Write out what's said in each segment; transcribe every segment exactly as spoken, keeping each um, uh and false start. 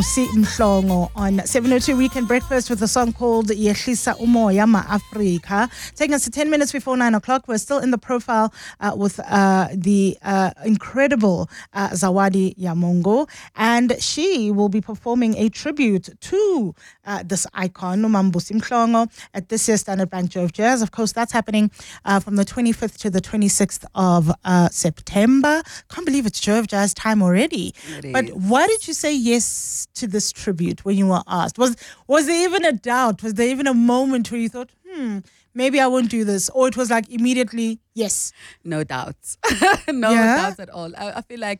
Si Mhlongo on seven oh two Weekend Breakfast with a song called Yehlisa Umoya Ma Afrika. Taking us to ten minutes before nine o'clock. We're still in the profile uh, with uh, the uh, incredible uh, Zawadi Yamongo, and she will be performing a tribute to uh, this icon, Mbusi Mhlongo, at this year's Standard Bank Jove Jazz. Of course, that's happening uh, from the twenty-fifth to the twenty-sixth of uh, September. Can't believe it's Jove Jazz time already. It but is. why did you say yes to this tribute when you were asked? Was was there even a doubt? Was there even a moment where you thought, hmm, maybe I won't do this? Or it was like immediately, yes? No doubts. no Yeah? doubts at all. I, I feel like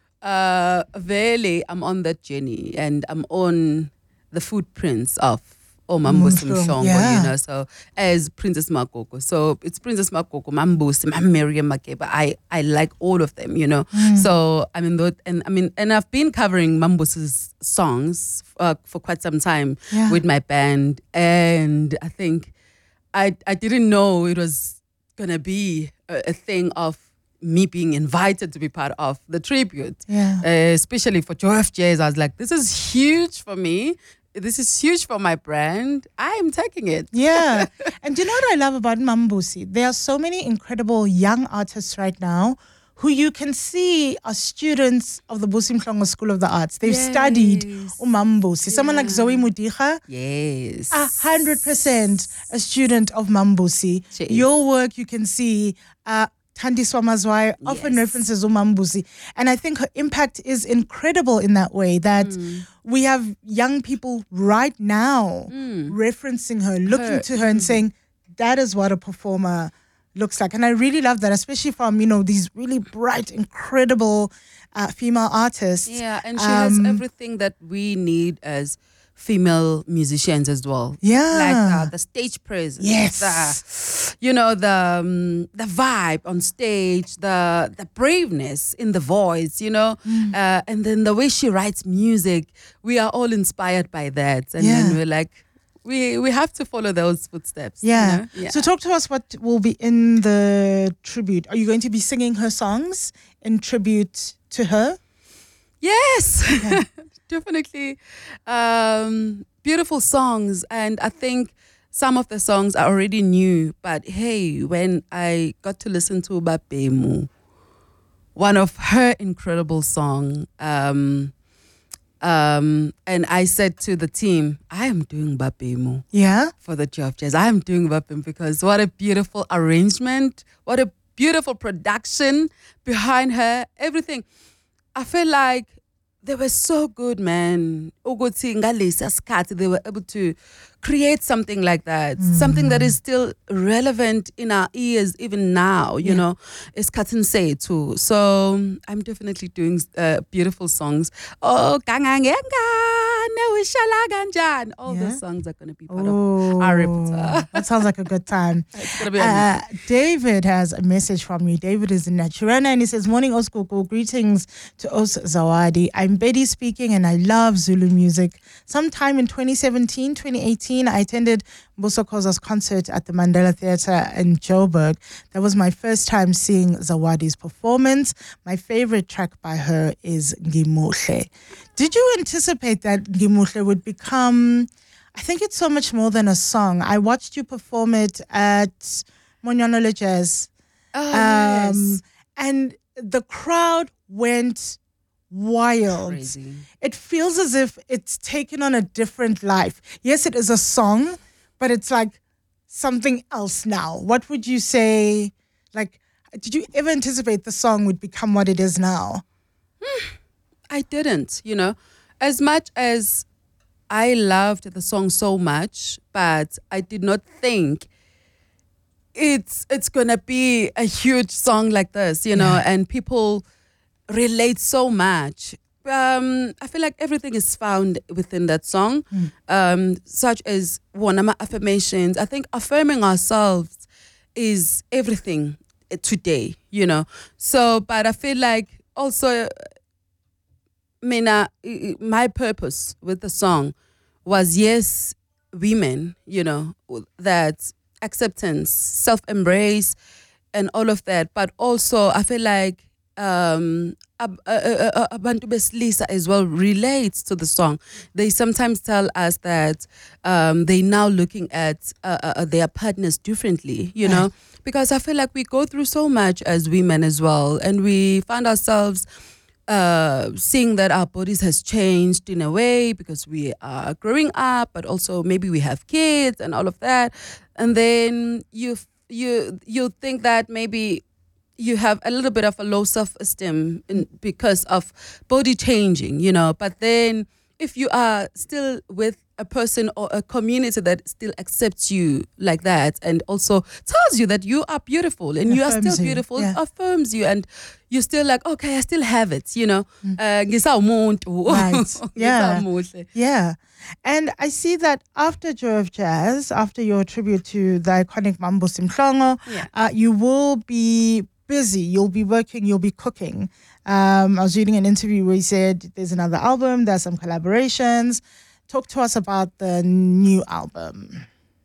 uh, really I'm on that journey and I'm on the footprints of Mbusi Mhlongo, yeah. you know, so as Princess Makoko. So it's Princess Makoko, Mbusi, Miriam Makeba. I, I like all of them, you know. Mm. So I mean, and I mean, and I've been covering Mbusi's songs uh, for quite some time Yeah. with my band, and I think I I didn't know it was gonna be a, a thing of me being invited to be part of the tribute, Yeah. uh, especially for Jove Jazz. I was like, this is huge for me. This is huge for my brand. I'm taking it. Yeah. And do you know what I love about Mbusi? There are so many incredible young artists right now who you can see are students of the Busi Mhlongo School of the Arts. They've Yes. studied Mbusi. Someone like Yeah. Zoe Mudicha, Yes. a hundred percent a student of Mbusi. She is. Your work, you can see uh, Thandiswa Mazwai often Yes. references Mbusi. And I think her impact is incredible in that way that Mm. we have young people right now Mm. referencing her, looking Her. to her and saying, that is what a performer looks like. And I really love that, especially from, you know, these really bright, incredible uh, female artists. Yeah, and she Um, has everything that we need as female musicians as well. Yeah. Like uh, the stage presence. Yes. The, you know, the um, the vibe on stage, the the braveness in the voice, you know, Mm. uh, and then the way she writes music. We are all inspired by that. And Yeah. then we're like, we we have to follow those footsteps. you Yeah. know? Yeah. So talk to us what will be in the tribute. Are you going to be singing her songs in tribute to her? Yes, definitely. Um, beautiful songs. And I think some of the songs are already new. But hey, when I got to listen to Bapemu, one of her incredible song, um, um, and I said to the team, I am doing Bapemu Yeah. for the Jove Jazz. I am doing Bapemu because what a beautiful arrangement, what a beautiful production behind her, everything. I feel like they were so good, man. Ukuthi ngalesi sikhathi they were able to create something like that, Mm. something that is still relevant in our ears even now, you Yeah. know. Isikhathini sethu. So I'm definitely doing uh, beautiful songs. Oh, Kangangengane wishala kanjani. All Yeah. those songs are going to be part of our repertoire. That sounds like a good time. It's going to be Uh, David has a message from you. David is in Naturana and he says, morning Oskuku, greetings to Os Zawadi. I'm Betty speaking and I love Zulu music. Sometime in twenty seventeen, twenty eighteen, I attended Mbuso Khoza's concert at the Mandela Theatre in Joburg. That was my first time seeing Zawadi's performance. My favorite track by her is Ngimuhle. Did you anticipate that Ngimuhle would become, I think it's so much more than a song. I watched you perform it at Monyonole Jazz. Oh, Um, yes. And the crowd went wild. Crazy. It feels as if it's taken on a different life. Yes, it is a song, but it's like something else now. What would you say? Like, did you ever anticipate the song would become what it is now? I didn't, you know, as much as I loved the song so much, but I did not think it's it's gonna be a huge song like this, you know, Yeah. and people relate so much. Um, I feel like everything is found within that song, Mm. um, such as one of my affirmations. I think affirming ourselves is everything uh, today, you know. So, but I feel like also Mina, my purpose with the song was, yes, women, you know, that acceptance, self-embrace and all of that. But also I feel like um, ab- uh, uh, uh, abantu besilisa as well relates to the song. They sometimes tell us that um, they now looking at uh, uh, their partners differently, you know, because I feel like we go through so much as women as well, and we find ourselves uh, seeing that our bodies has changed in a way because we are growing up, but also maybe we have kids and all of that, and then you you you think that maybe you have a little bit of a low self-esteem in, because of body changing, you know. But then if you are still with a person or a community that still accepts you like that and also tells you that you are beautiful and It you are affirms still you, beautiful, yeah. affirms you, and you're still like, okay, I still have it, you know. Uh, ngisawumuntu. Right. Yeah. Ngisamuhle. Yeah. And I see that after Joy of Jazz, after your tribute to the iconic Mambo Simhlongo, Yeah. uh, you will be busy. You'll be working, you'll be cooking. Um, I was reading an interview where he said there's another album, there's some collaborations. Talk to us about the new album.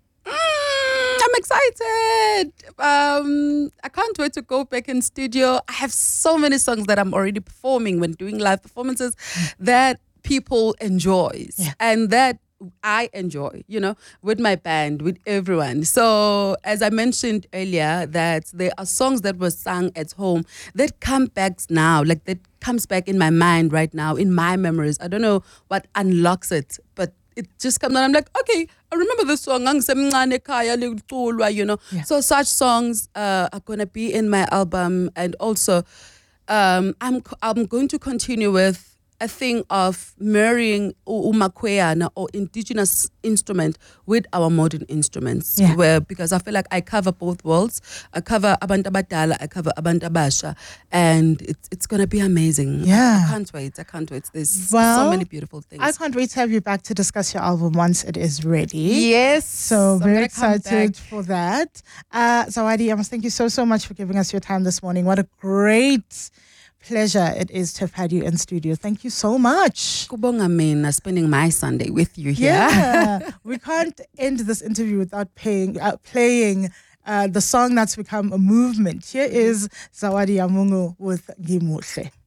Mm, I'm excited. Um, I can't wait to go back in studio. I have so many songs that I'm already performing when doing live performances that people enjoy Yeah. and that I enjoy, you know, with my band, with everyone. So as I mentioned earlier, that there are songs that were sung at home that come back now, like that comes back in my mind right now, in my memories. I don't know what unlocks it, but it just comes out. I'm like, okay, I remember this song, Ngangisemncane ekhaya liculwa, you know. Yeah. So such songs uh, are gonna be in my album, and also um, I'm I'm going to continue with a thing of marrying u- umakweyana or indigenous instrument with our modern instruments. Yeah. Where because I feel like I cover both worlds. I cover abantu abadala, I cover abantu abasha, and it's it's gonna be amazing. Yeah. I can't wait. I can't wait. There's Well, so many beautiful things. I can't wait to have you back to discuss your album once it is ready. Yes. So I'm very gonna come excited back. for that. Uh, Zawadi, I must thank you so, so much for giving us your time this morning. What a great pleasure it is to have had you in studio. Thank you so much. Kubonga mina spending my Sunday with you here. Yeah, we can't end this interview without paying, uh, playing uh, the song that's become a movement. Here is Zawadi Yamungu with Ngimuhle.